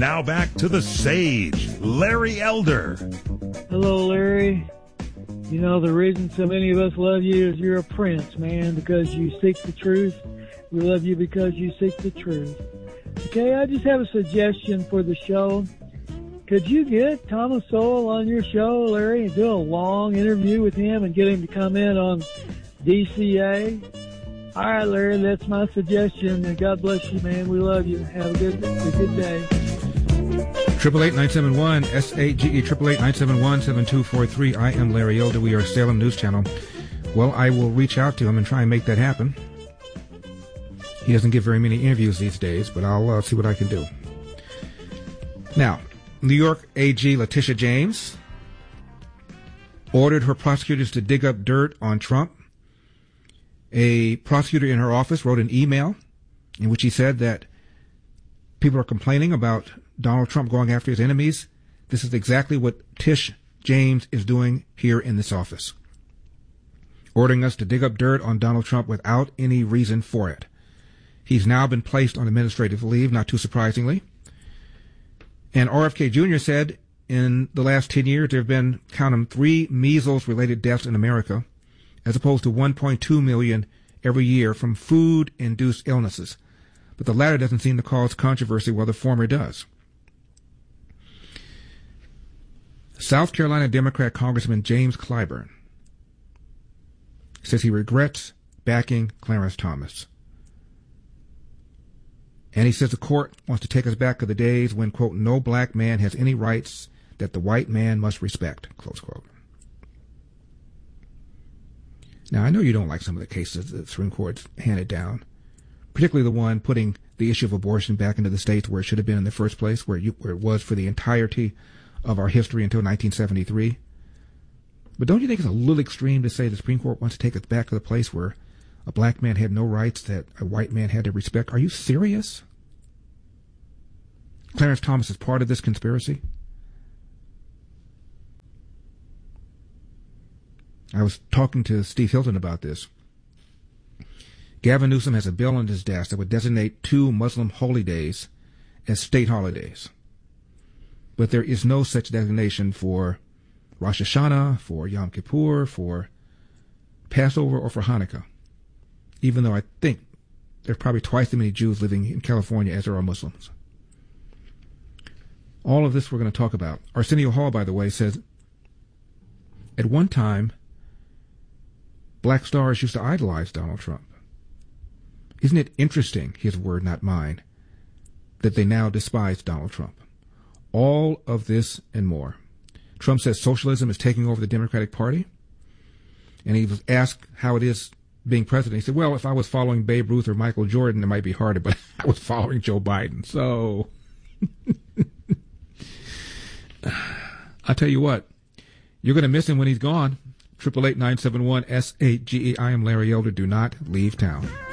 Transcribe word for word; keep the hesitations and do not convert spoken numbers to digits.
Now back to the sage, Larry Elder. Hello, Larry. You know, the reason so many of us love you is you're a prince, man, because you seek the truth. We love you because you seek the truth. Okay, I just have a suggestion for the show. Could you get Thomas Sowell on your show, Larry, and do a long interview with him and get him to come in on D C A? All right, Larry, that's my suggestion. And God bless you, man. We love you. Have a good, a good day. Triple eight nine seven one S A G E triple eight nine seven one seven two four three. I am Larry Elder. We are Salem News Channel. Well, I will reach out to him and try and make that happen. He doesn't give very many interviews these days, but I'll uh, see what I can do. Now, New York A G Letitia James ordered her prosecutors to dig up dirt on Trump. A prosecutor in her office wrote an email in which he said that people are complaining about Donald Trump going after his enemies. This is exactly what Tish James is doing here in this office, ordering us to dig up dirt on Donald Trump without any reason for it. He's now been placed on administrative leave, not too surprisingly. And R F K Junior said in the last ten years there have been, count them, three measles-related deaths in America, as opposed to one point two million every year from food-induced illnesses. But the latter doesn't seem to cause controversy, while the former does. South Carolina Democrat Congressman James Clyburn says he regrets backing Clarence Thomas. And he says the court wants to take us back to the days when, quote, no black man has any rights that the white man must respect, close quote. Now, I know you don't like some of the cases that the Supreme Court's handed down, particularly the one putting the issue of abortion back into the states where it should have been in the first place, where, you, where it was for the entirety of our history until nineteen seventy-three. But don't you think it's a little extreme to say the Supreme Court wants to take us back to the place where a black man had no rights that a white man had to respect? Are you serious? Clarence Thomas is part of this conspiracy? I was talking to Steve Hilton about this. Gavin Newsom has a bill on his desk that would designate two Muslim holy days as state holidays. But there is no such designation for Rosh Hashanah, for Yom Kippur, for Passover, or for Hanukkah, even though I think there's probably twice as many Jews living in California as there are Muslims. All of this we're going to talk about. Arsenio Hall, by the way, says, at one time, black stars used to idolize Donald Trump. Isn't it interesting, his word, not mine, that they now despise Donald Trump? All of this and more. Trump says socialism is taking over the Democratic Party. And he was asked how it is being president. He said, well, if I was following Babe Ruth or Michael Jordan, it might be harder, but I was following Joe Biden. So, I'll tell you what, you're going to miss him when he's gone. triple eight nine seven one S A G E. I am Larry Elder. Do not leave town.